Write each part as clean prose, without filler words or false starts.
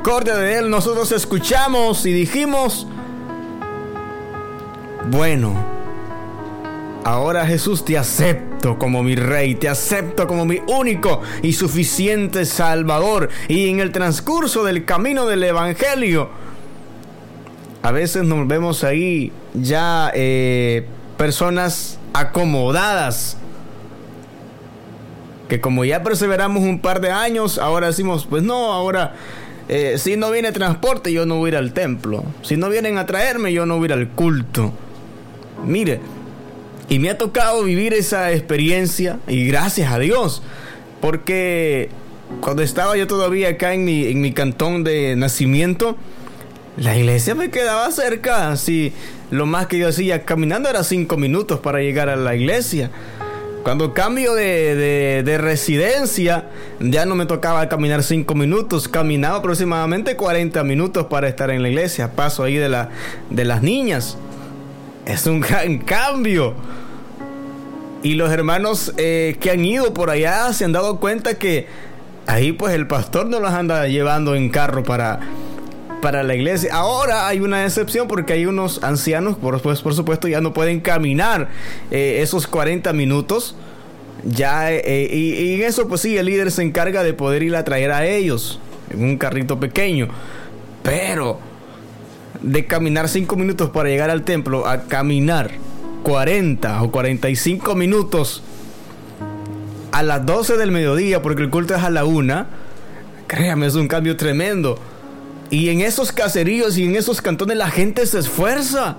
misericordia de Él, nosotros escuchamos y dijimos: bueno, ahora Jesús, te acepto como mi Rey, te acepto como mi único y suficiente Salvador. Y en el transcurso del camino del Evangelio, a veces nos vemos ahí ya personas acomodadas, que como ya perseveramos un par de años, ahora decimos: pues no, ahora si no viene transporte, yo no voy a ir al templo. Si no vienen a traerme, yo no voy a ir al culto. Mire, y me ha tocado vivir esa experiencia, y gracias a Dios, porque cuando estaba yo todavía acá en mi cantón de nacimiento, la iglesia me quedaba cerca. Así, lo más que yo hacía caminando era 5 minutos para llegar a la iglesia. Cuando cambio de residencia, ya no me tocaba caminar 5 minutos, caminaba aproximadamente 40 minutos para estar en la iglesia. Paso ahí de las niñas. Es un gran cambio. Y los hermanos que han ido por allá se han dado cuenta que ahí pues el pastor no los anda llevando en carro para la iglesia. Ahora hay una excepción, porque hay unos ancianos, por supuesto, ya no pueden caminar esos 40 minutos. Ya, y en eso pues sí, el líder se encarga de poder ir a traer a ellos en un carrito pequeño. Pero de caminar 5 minutos para llegar al templo a caminar 40 o 45 minutos a las 12 del mediodía, porque el culto es a la 1, créame, es un cambio tremendo. Y en esos caseríos y en esos cantones la gente se esfuerza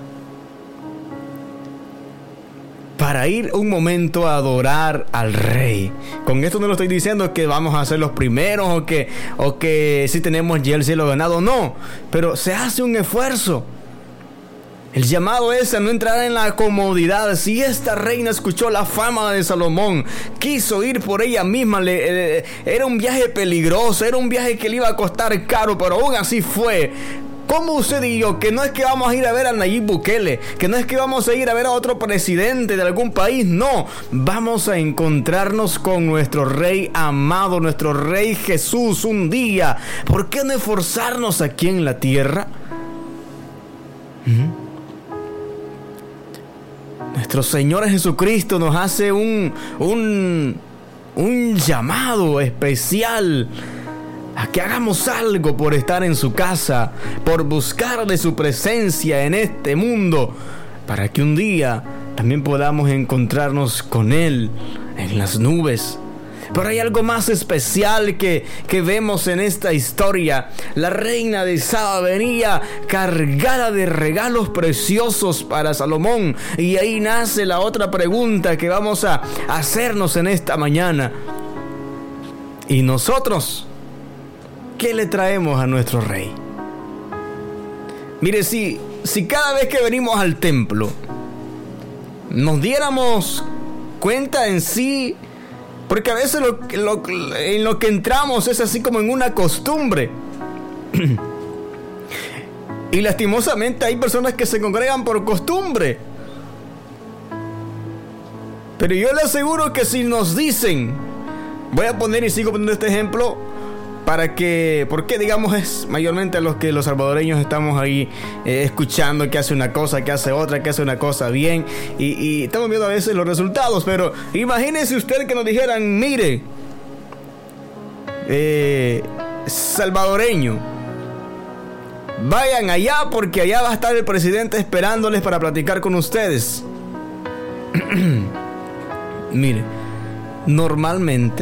para ir un momento a adorar al Rey. Con esto no lo estoy diciendo que vamos a ser los primeros o que si tenemos ya el cielo ganado, no, pero se hace un esfuerzo. El llamado es a no entrar en la comodidad. Si esta reina escuchó la fama de Salomón, quiso ir por ella misma, era un viaje peligroso, era un viaje que le iba a costar caro, pero aún así fue. ¿Cómo usted y yo, que no es que vamos a ir a ver a Nayib Bukele, que no es que vamos a ir a ver a otro presidente de algún país? No, vamos a encontrarnos con nuestro Rey amado, nuestro Rey Jesús un día. ¿Por qué no esforzarnos aquí en la tierra? Nuestro Señor Jesucristo nos hace un llamado especial a que hagamos algo por estar en su casa, por buscar de su presencia en este mundo, para que un día también podamos encontrarnos con Él en las nubes. Pero hay algo más especial que vemos en esta historia. La reina de Saba venía cargada de regalos preciosos para Salomón. Y ahí nace la otra pregunta que vamos a hacernos en esta mañana. ¿Y nosotros qué le traemos a nuestro rey? Mire, si cada vez que venimos al templo nos diéramos cuenta en sí, porque a veces en lo que entramos es así como en una costumbre. Y lastimosamente hay personas que se congregan por costumbre. Pero yo le aseguro que si nos dicen, voy a poner y sigo poniendo este ejemplo, porque digamos es mayormente a los que los salvadoreños estamos ahí escuchando que hace una cosa, que hace otra, que hace una cosa bien, y estamos viendo a veces los resultados. Pero imagínese usted que nos dijeran: mire, salvadoreño, vayan allá porque allá va a estar el presidente esperándoles para platicar con ustedes. Mire, normalmente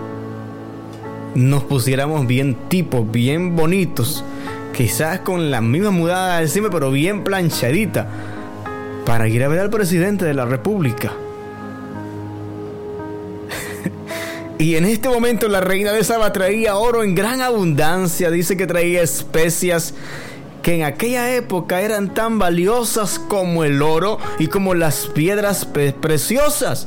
nos pusiéramos bien tipos, bien bonitos, quizás con la misma mudada encima, pero bien planchadita, para ir a ver al presidente de la República. Y en este momento la reina de Saba traía oro en gran abundancia. Dice que traía especias que en aquella época eran tan valiosas como el oro y como las piedras preciosas.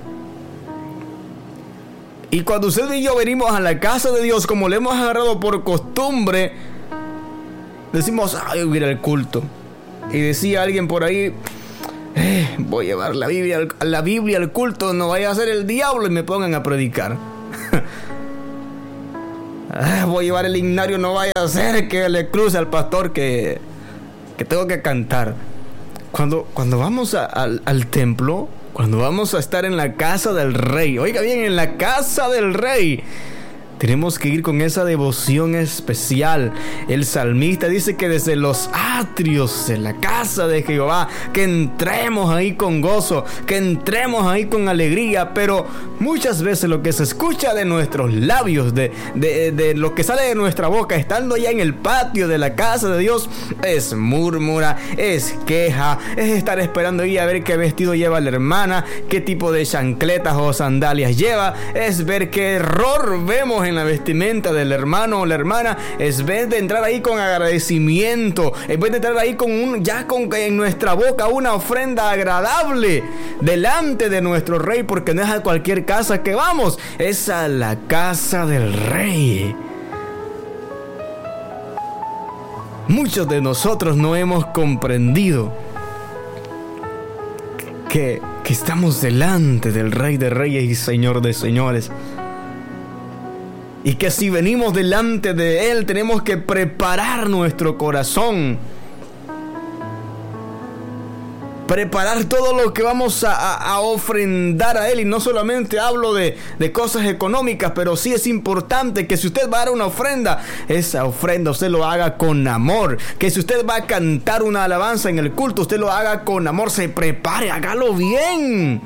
Y cuando usted y yo venimos a la casa de Dios, como le hemos agarrado por costumbre, decimos: ay, voy a ir al culto. Y decía alguien por ahí: voy a llevar la Biblia al culto, no vaya a ser el diablo y me pongan a predicar. voy a llevar el himnario, no vaya a ser que le cruce al pastor que tengo que cantar. Cuando vamos al templo, cuando vamos a estar en la casa del rey, oiga bien, en la casa del rey, tenemos que ir con esa devoción especial. El salmista dice que desde los atrios de la casa de Jehová, que entremos ahí con gozo, que entremos ahí con alegría. Pero muchas veces lo que se escucha de nuestros labios, de lo que sale de nuestra boca, estando ya en el patio de la casa de Dios, es murmura, es queja, es estar esperando ahí a ver qué vestido lleva la hermana, qué tipo de chancletas o sandalias lleva, es ver qué error vemos en la vestimenta del hermano o la hermana, es vez de entrar ahí con agradecimiento, en vez de entrar ahí con en nuestra boca una ofrenda agradable delante de nuestro rey, porque no es a cualquier casa que vamos, es a la casa del rey. Muchos de nosotros no hemos comprendido que estamos delante del Rey de Reyes y Señor de Señores. Y que si venimos delante de Él, tenemos que preparar nuestro corazón. Preparar todo lo que vamos a ofrendar a Él. Y no solamente hablo de cosas económicas, pero sí es importante que si usted va a dar una ofrenda, esa ofrenda usted lo haga con amor. Que si usted va a cantar una alabanza en el culto, usted lo haga con amor. Se prepare, hágalo bien.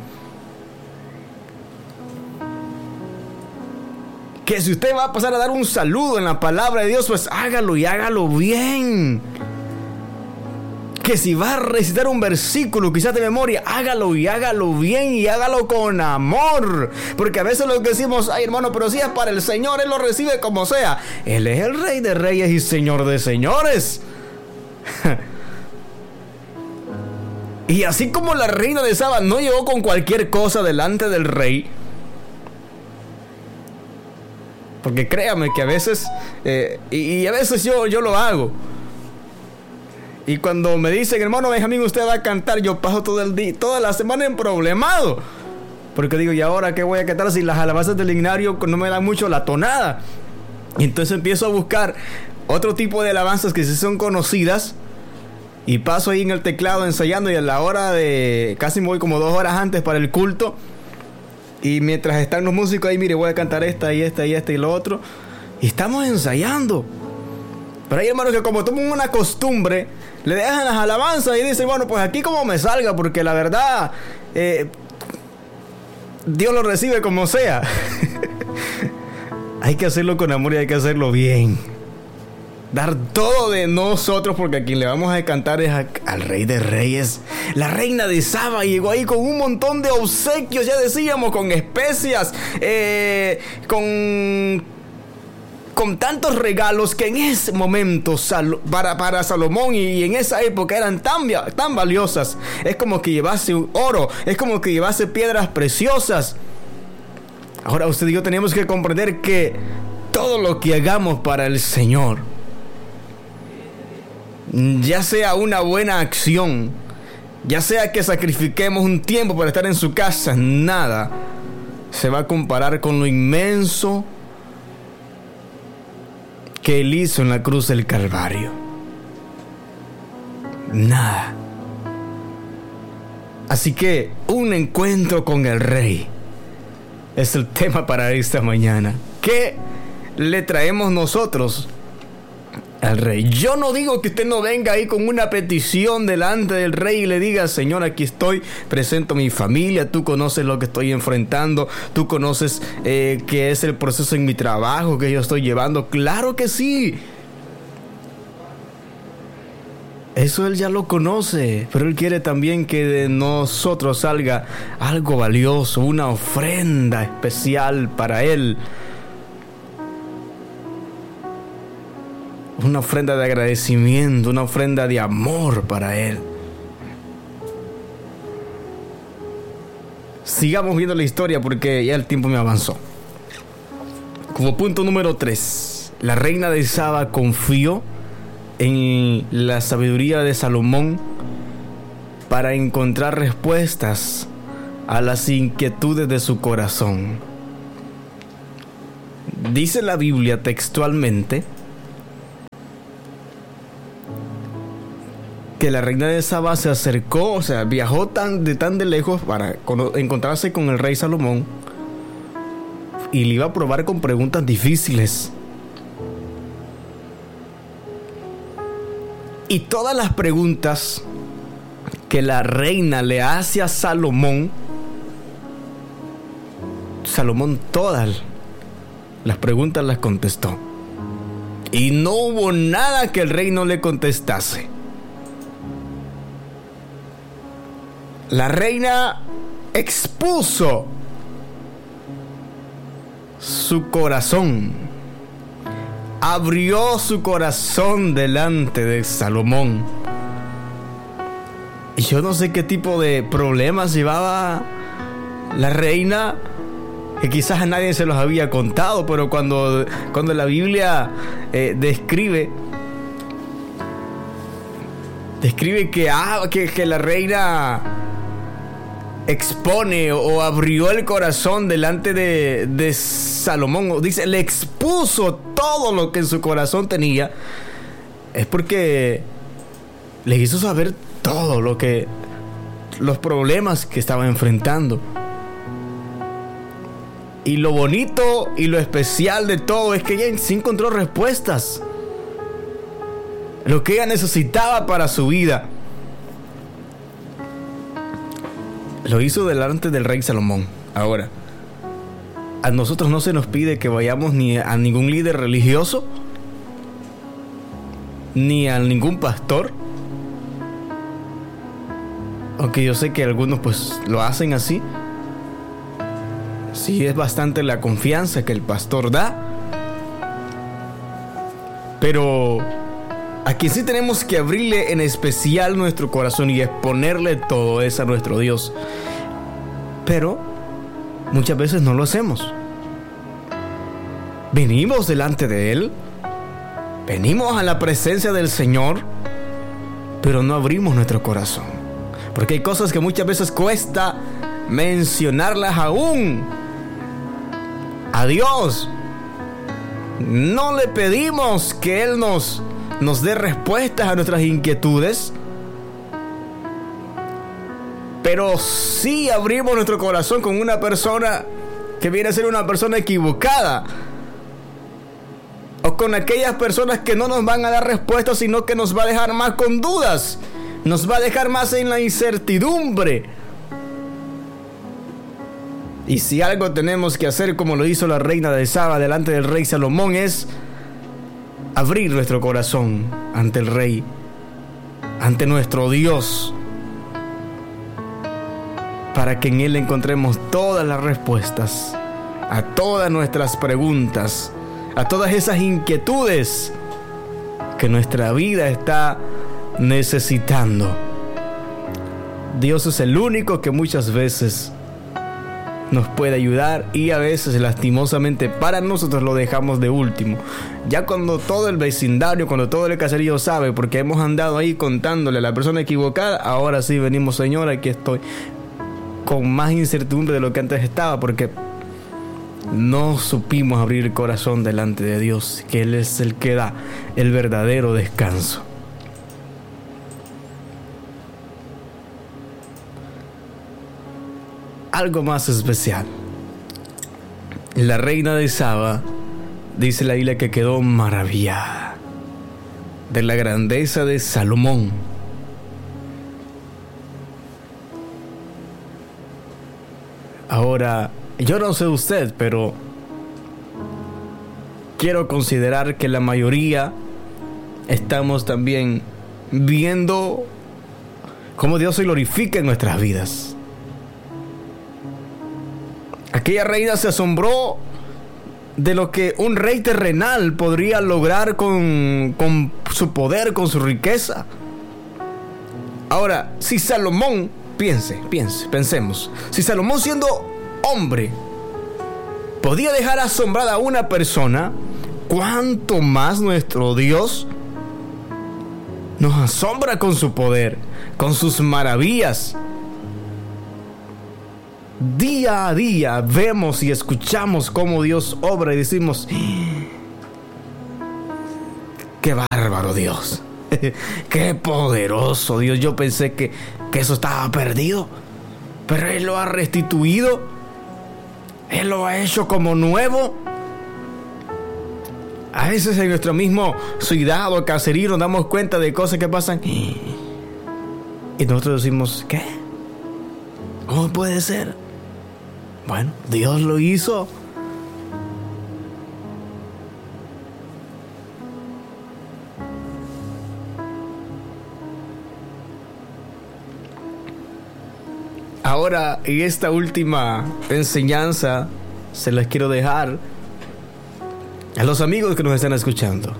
Que si usted va a pasar a dar un saludo en la palabra de Dios, pues hágalo y hágalo bien. Que si va a recitar un versículo, quizás de memoria, hágalo y hágalo bien y hágalo con amor. Porque a veces lo que decimos, ay hermano, pero si es para el Señor, Él lo recibe como sea. Él es el Rey de Reyes y Señor de Señores. Y así como la reina de Saba no llegó con cualquier cosa delante del rey, porque créame que a veces, y a veces yo lo hago. Y cuando me dicen, hermano Benjamín, usted va a cantar, yo paso todo el día, toda la semana emproblemado. Porque digo, ¿y ahora qué voy a cantar si las alabanzas del himnario no me dan mucho la tonada? Y entonces empiezo a buscar otro tipo de alabanzas que sí son conocidas. Y paso ahí en el teclado ensayando, y a la hora de, casi me voy como 2 horas antes para el culto. Y mientras están los músicos ahí, mire, voy a cantar esta y esta y esta y lo otro. Y estamos ensayando. Pero hay hermanos que como toman una costumbre, le dejan las alabanzas y dicen, bueno, pues aquí como me salga, porque la verdad, Dios lo recibe como sea. Hay que hacerlo con amor y hay que hacerlo bien. Dar todo de nosotros, porque a quien le vamos a cantar es al Rey de Reyes. La reina de Saba llegó ahí con un montón de obsequios, ya decíamos, con especias, con tantos regalos que en ese momento para Salomón y en esa época eran tan valiosas. Es como que llevase oro, es como que llevase piedras preciosas. Ahora usted y yo tenemos que comprender que todo lo que hagamos para el Señor, ya sea una buena acción, ya sea que sacrifiquemos un tiempo para estar en su casa, nada se va a comparar con lo inmenso que Él hizo en la cruz del Calvario. Nada. Así que un encuentro con el Rey es el tema para esta mañana. ¿Qué le traemos nosotros al Rey? Yo no digo que usted no venga ahí con una petición delante del Rey y le diga, Señor, aquí estoy, presento mi familia, tú conoces lo que estoy enfrentando, tú conoces qué es el proceso en mi trabajo que yo estoy llevando. Claro que sí. Eso Él ya lo conoce, pero Él quiere también que de nosotros salga algo valioso, una ofrenda especial para Él. Una ofrenda de agradecimiento, una ofrenda de amor para Él. Sigamos viendo la historia porque ya el tiempo me avanzó. Como punto número 3, la reina de Saba confió en la sabiduría de Salomón para encontrar respuestas a las inquietudes de su corazón. Dice la Biblia textualmente que la reina de Saba se acercó, o sea, viajó tan de lejos para encontrarse con el rey Salomón y le iba a probar con preguntas difíciles. Y todas las preguntas que la reina le hace a Salomón, todas las preguntas las contestó. Y no hubo nada que el rey no le contestase. La reina expuso su corazón, abrió su corazón delante de Salomón. Y yo no sé qué tipo de problemas llevaba la reina, que quizás a nadie se los había contado, pero cuando la Biblia describe que la reina expone o abrió el corazón delante de Salomón, dice, le expuso todo lo que en su corazón tenía, es porque le hizo saber todo los problemas que estaba enfrentando. Y lo bonito y lo especial de todo es que ella sí encontró respuestas, lo que ella necesitaba para su vida. Lo hizo delante del rey Salomón. Ahora, a nosotros no se nos pide que vayamos ni a ningún líder religioso, ni a ningún pastor, aunque yo sé que algunos pues lo hacen así. Sí, es bastante la confianza que el pastor da, pero a quien sí tenemos que abrirle en especial nuestro corazón y exponerle todo es a nuestro Dios. Pero muchas veces no lo hacemos. Venimos delante de Él, venimos a la presencia del Señor, pero no abrimos nuestro corazón, porque hay cosas que muchas veces cuesta mencionarlas aún a Dios. No le pedimos que Él nos dé respuestas a nuestras inquietudes, pero sí abrimos nuestro corazón con una persona que viene a ser una persona equivocada, o con aquellas personas que no nos van a dar respuestas, sino que nos va a dejar más con dudas, nos va a dejar más en la incertidumbre. Y si algo tenemos que hacer, como lo hizo la reina de Saba delante del rey Salomón, es abrir nuestro corazón ante el rey, ante nuestro Dios, para que en Él encontremos todas las respuestas a todas nuestras preguntas, a todas esas inquietudes que nuestra vida está necesitando. Dios es el único que muchas veces nos puede ayudar, y a veces lastimosamente para nosotros lo dejamos de último. Ya cuando todo el vecindario, cuando todo el caserío sabe, porque hemos andado ahí contándole a la persona equivocada, ahora sí venimos, Señor, aquí estoy, con más incertidumbre de lo que antes estaba, porque no supimos abrir el corazón delante de Dios, que Él es el que da el verdadero descanso. Algo más especial. La reina de Saba, dice la Biblia, que quedó maravillada de la grandeza de Salomón. Ahora, yo no sé usted, pero quiero considerar que la mayoría estamos también viendo cómo Dios se glorifica en nuestras vidas. Aquella reina se asombró de lo que un rey terrenal podría lograr con su poder, con su riqueza. Ahora, si Salomón, pensemos, si Salomón, siendo hombre, podía dejar asombrada a una persona, ¿cuánto más nuestro Dios nos asombra con su poder, con sus maravillas? día a día vemos y escuchamos cómo Dios obra y decimos: ¡qué bárbaro Dios! ¡Qué poderoso Dios! Yo pensé que eso estaba perdido, pero Él lo ha restituido. Él lo ha hecho como nuevo. A veces en nuestro mismo ciudad o caserío nos damos cuenta de cosas que pasan y nosotros decimos: ¿qué? ¿Cómo puede ser? Bueno, Dios lo hizo. Ahora, en esta última enseñanza, se las quiero dejar a los amigos que nos están escuchando.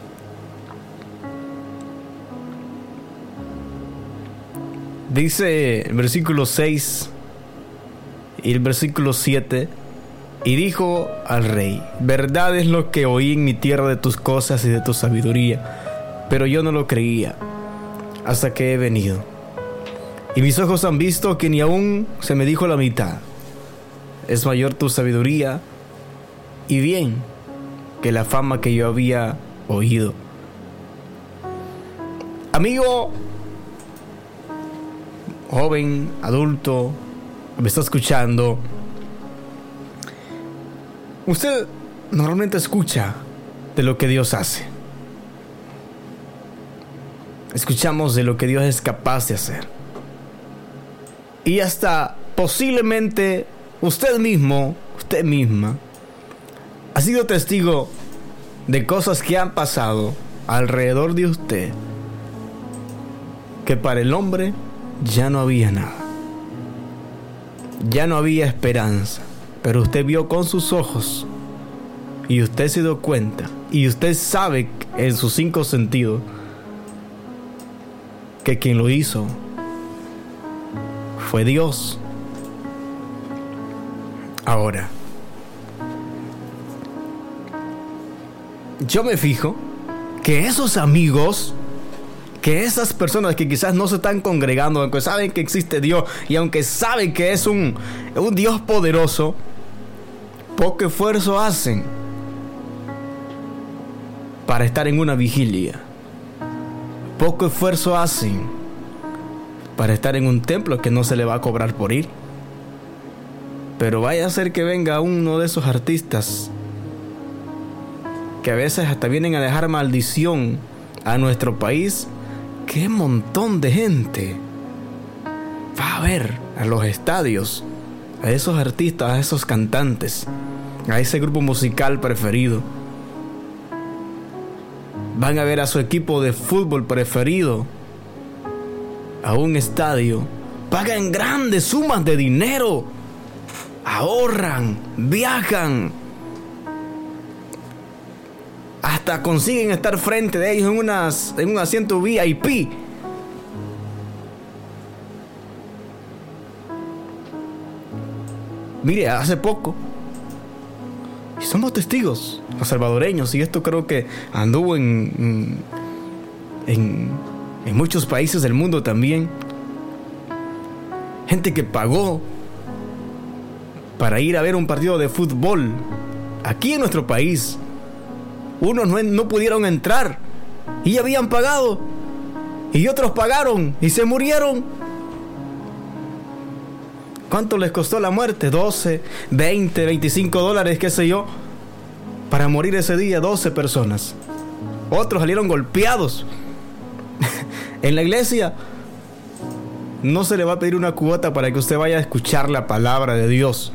Dice el versículo 6 y el versículo 7: y dijo al rey: verdad es lo que oí en mi tierra de tus cosas y de tu sabiduría, pero yo no lo creía hasta que he venido. Y mis ojos han visto que ni aún se me dijo la mitad. Es mayor tu sabiduría y bien que la fama que yo había oído. Amigo, joven, adulto, me está escuchando. Usted normalmente escucha de lo que Dios hace. Escuchamos de lo que Dios es capaz de hacer. Y hasta posiblemente usted mismo, usted misma, ha sido testigo de cosas que han pasado alrededor de usted, que para el hombre ya no había nada, ya no había esperanza, pero usted vio con sus ojos y usted se dio cuenta y usted sabe en sus 5 sentidos que quien lo hizo fue Dios. Ahora, yo me fijo que esos amigos, que esas personas que quizás no se están congregando, aunque saben que existe Dios y aunque saben que es un Dios poderoso, poco esfuerzo hacen para estar en una vigilia. Poco esfuerzo hacen para estar en un templo que no se le va a cobrar por ir. Pero vaya a ser que venga uno de esos artistas que a veces hasta vienen a dejar maldición a nuestro país. ¡Qué montón de gente va a ver a los estadios a esos artistas, a esos cantantes, a ese grupo musical preferido! Van a ver a su equipo de fútbol preferido a un estadio. Pagan grandes sumas de dinero, ahorran, viajan, hasta consiguen estar frente de ellos en un asiento VIP. Mire, hace poco, y somos testigos, los salvadoreños, y esto creo que anduvo en muchos países del mundo también. Gente que pagó para ir a ver un partido de fútbol aquí en nuestro país. Unos no pudieron entrar y habían pagado, y otros pagaron y se murieron. ¿Cuánto les costó la muerte? 12, 20, 25 dólares, qué sé yo, para morir ese día 12 personas. Otros salieron golpeados. En la iglesia no se le va a pedir una cuota para que usted vaya a escuchar la palabra de Dios.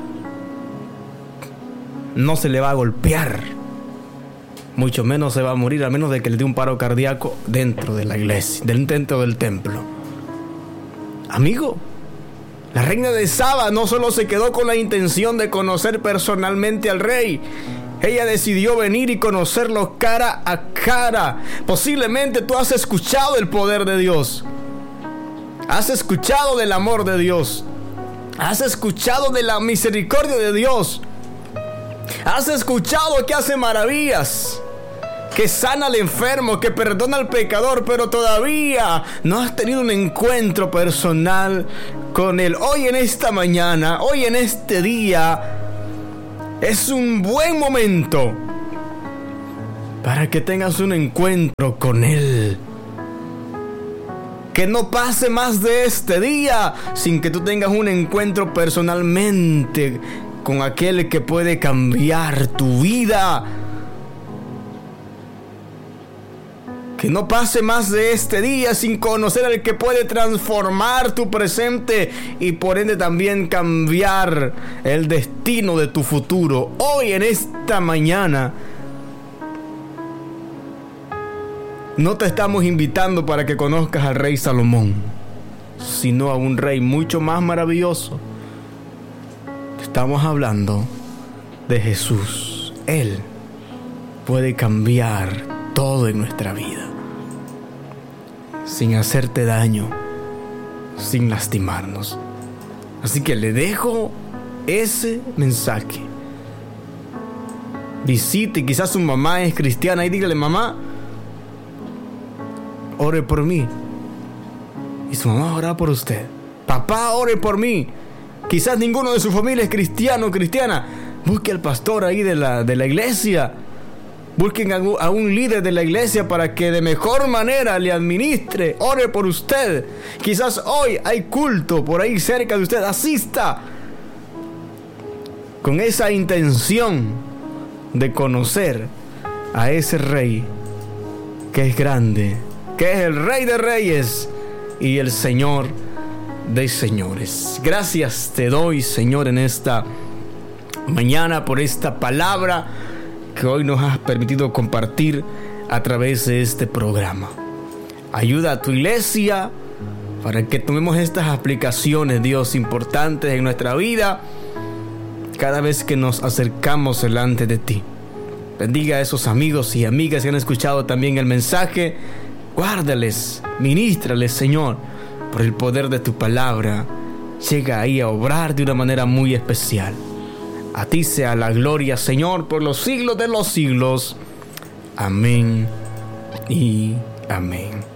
No se le va a golpear, mucho menos se va a morir, a menos de que le dé un paro cardíaco dentro de la iglesia, dentro del templo. Amigo, la reina de Saba no solo se quedó con la intención de conocer personalmente al rey, ella decidió venir y conocerlo cara a cara. Posiblemente tú has escuchado el poder de Dios, has escuchado del amor de Dios, has escuchado de la misericordia de Dios, has escuchado que hace maravillas, que sana al enfermo, que perdona al pecador, pero todavía no has tenido un encuentro personal con Él. Hoy en esta mañana, hoy en este día, es un buen momento para que tengas un encuentro con Él. Que no pase más de este día sin que tú tengas un encuentro personalmente con aquel que puede cambiar tu vida. Que no pase más de este día sin conocer al que puede transformar tu presente y por ende también cambiar el destino de tu futuro. Hoy en esta mañana no te estamos invitando para que conozcas al rey Salomón, sino a un rey mucho más maravilloso. Estamos hablando de Jesús. Él puede cambiar todo en nuestra vida, sin hacerte daño, sin lastimarnos. Así que le dejo ese mensaje. Visite, quizás su mamá es cristiana, y dígale: mamá, ore por mí. Y su mamá orará por usted. Papá, ore por mí. Quizás ninguno de su familia es cristiano o cristiana. Busque al pastor ahí de la iglesia. Busquen a un líder de la iglesia para que de mejor manera le administre. Ore por usted. Quizás hoy hay culto por ahí cerca de usted. Asista con esa intención de conocer a ese rey que es grande, que es el Rey de Reyes y el Señor de Señores. Gracias te doy, Señor, en esta mañana por esta palabra que hoy nos has permitido compartir a través de este programa. Ayuda a tu iglesia para que tomemos estas aplicaciones, Dios, importantes en nuestra vida cada vez que nos acercamos delante de ti. Bendiga a esos amigos y amigas que han escuchado también el mensaje. Guárdales, ministrales, Señor, por el poder de tu palabra. Llega ahí a obrar de una manera muy especial. A ti sea la gloria, Señor, por los siglos de los siglos. Amén y amén.